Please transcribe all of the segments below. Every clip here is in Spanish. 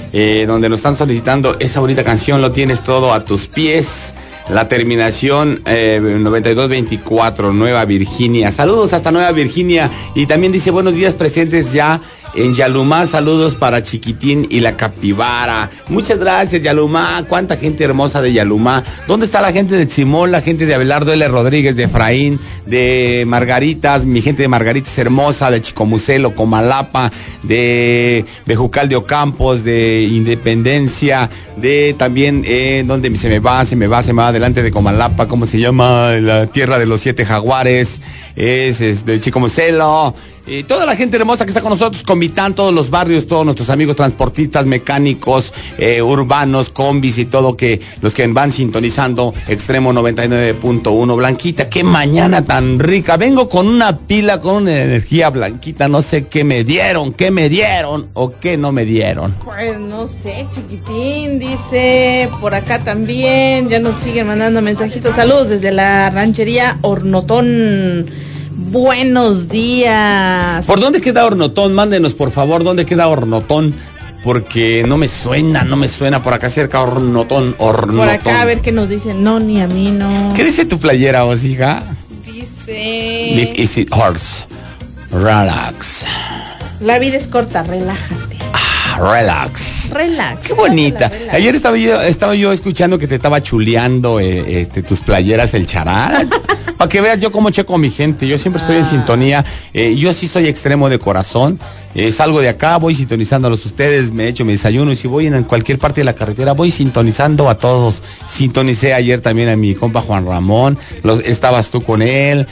donde nos están solicitando esa bonita canción, Lo Tienes Todo a Tus Pies. La terminación 9224, Nueva Virginia. Saludos hasta Nueva Virginia. Y también dice, buenos días, presentes ya en Yalumá. Saludos para Chiquitín y la Capibara. Muchas gracias, Yalumá. Cuánta gente hermosa de Yalumá. ¿Dónde está la gente de Tzimol, la gente de Abelardo L. Rodríguez, de Efraín, de Margaritas, mi gente de Margaritas hermosa, de Chicomucelo, Comalapa, de Bejucal de Ocampos, de Independencia, de también, donde se me va delante de Comalapa, ¿cómo se llama? La tierra de los 7 jaguares, es de Chicomucelo, toda la gente hermosa que está con nosotros, Comitán, todos los barrios, todos nuestros amigos transportistas, mecánicos, urbanos, combis y todo, que los que van sintonizando Extremo 99.1. Blanquita, qué mañana tan rica, vengo con una pila, con una energía, Blanquita, no sé qué me dieron o qué no me dieron. Pues no sé, Chiquitín, dice por acá también, ya nos siguen mandando mensajitos, saludos desde la ranchería Hornotón. Buenos días. ¿Por dónde queda Hornotón? Mándenos, por favor, ¿dónde queda Hornotón? Porque no me suena por acá cerca, Hornotón. Por acá, a ver qué nos dicen. No, ni a mí no. ¿Qué dice tu playera, hija? Dice... Live easy horse. Relax. La vida es corta, relájate. Relax. Qué bonita. Relax. Ayer estaba yo escuchando que te estaba chuleando tus playeras, el charal. Para que veas yo cómo checo a mi gente. Yo siempre estoy en sintonía. Yo sí soy extremo de corazón. Salgo de acá, voy sintonizándolos ustedes, me echo mi desayuno y si voy en cualquier parte de la carretera voy sintonizando a todos. Sintonicé ayer también a mi compa Juan Ramón. Estabas tú con él.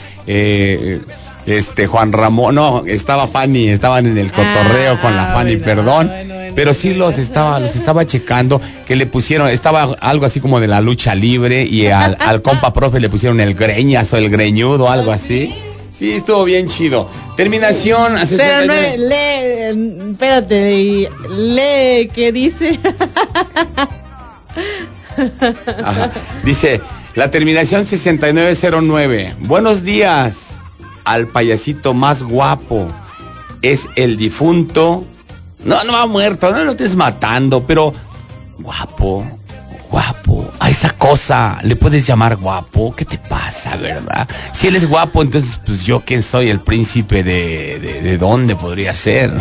Juan Ramón, no, estaba Fanny, estaban en el cotorreo con la Fanny, perdón, bueno, pero sí los estaba checando, que le pusieron, estaba algo así como de la lucha libre y al compa profe le pusieron el greñazo, el greñudo, algo así. Sí, estuvo bien chido. Terminación. 09, espérate, lee, ¿qué dice? Ajá. Dice, la terminación 6909. Buenos días. Al payasito más guapo es el difunto. No ha muerto, no lo estés matando, pero guapo. A esa cosa le puedes llamar guapo. ¿Qué te pasa, verdad? Si él es guapo, entonces pues yo quién soy, el príncipe de dónde podría ser.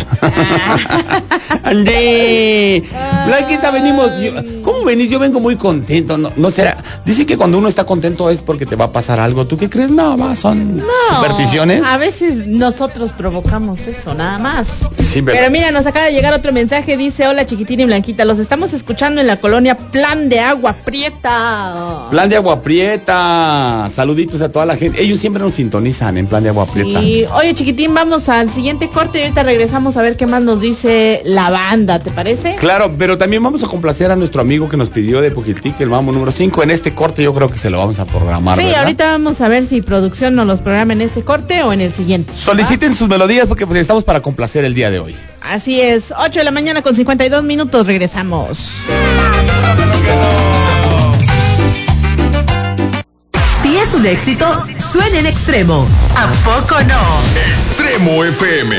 André, Blanquita, venimos. ¿Cómo venís? Yo vengo muy contento. No será. Dice que cuando uno está contento es porque te va a pasar algo. ¿Tú qué crees? No, son supersticiones. A veces nosotros provocamos eso, nada más. Sí, pero mira, nos acaba de llegar otro mensaje. Dice, hola Chiquitín y Blanquita, los estamos escuchando en la colonia Plan de Agua Prieta. Plan de Agua Prieta. Saluditos a toda la gente. Ellos siempre nos sintonizan en Plan de Agua Prieta. Sí. Oye, Chiquitín, vamos al siguiente corte y ahorita regresamos a ver qué más nos dice la banda, ¿te parece? Claro, pero también vamos a complacer a nuestro amigo que nos pidió de Pujiltic, el Mambo número 5. En este corte yo creo que se lo vamos a programar, sí, ¿verdad? Ahorita vamos a ver si producción nos los programa en este corte o en el siguiente. Soliciten sus melodías porque pues, estamos para complacer el día de hoy. Así es, 8 de la mañana con 52 minutos, regresamos. Si es un éxito, suena en Extremo. ¿A poco no? Extremo FM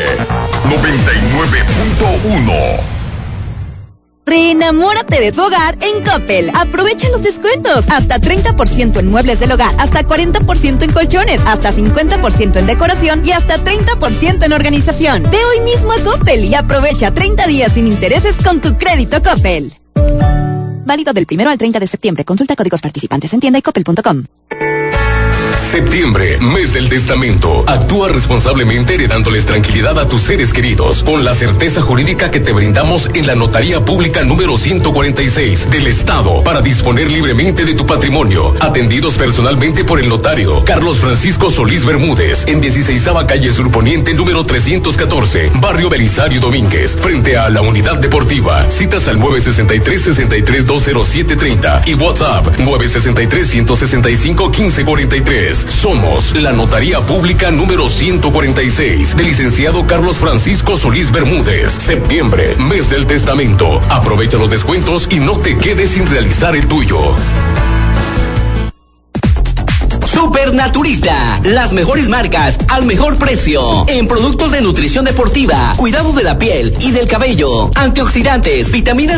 99.1. Reenamórate de tu hogar en Coppel. Aprovecha los descuentos. Hasta 30% en muebles del hogar, hasta 40% en colchones, hasta 50% en decoración y hasta 30% en organización. Ve hoy mismo a Coppel y aprovecha 30 días sin intereses con tu crédito Coppel. Válido del 1 al 30 de septiembre. Consulta códigos participantes en tienda y coppel.com. Septiembre, mes del testamento. Actúa responsablemente heredándoles tranquilidad a tus seres queridos con la certeza jurídica que te brindamos en la Notaría Pública número 146 del Estado para disponer libremente de tu patrimonio. Atendidos personalmente por el notario Carlos Francisco Solís Bermúdez en 16ª calle Sur Poniente número 314, Barrio Belisario Domínguez, frente a la Unidad Deportiva. Citas al 963-63-20730 y WhatsApp 963-165-1543. Somos la Notaría Pública número 146 del licenciado Carlos Francisco Solís Bermúdez. Septiembre, mes del testamento. Aprovecha los descuentos y no te quedes sin realizar el tuyo. Supernaturista, las mejores marcas al mejor precio en productos de nutrición deportiva, cuidado de la piel y del cabello, antioxidantes, vitaminas